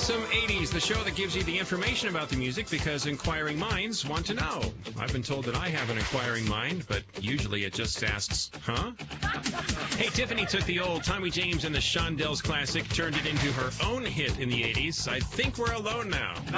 Awesome 80s, the show that gives you the information about the music because inquiring minds want to know. I've been told that I have an inquiring mind, but usually it just asks, huh? Hey, Tiffany took the old Tommy James and the Shondells classic, turned it into her own hit in the 80s. I think we're alone now.